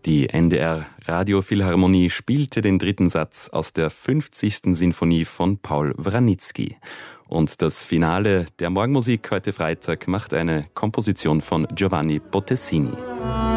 Die NDR Radiophilharmonie spielte den dritten Satz aus der 50. Sinfonie von Paul Wranitzky. Und das Finale der Morgenmusik heute Freitag macht eine Komposition von Giovanni Bottesini.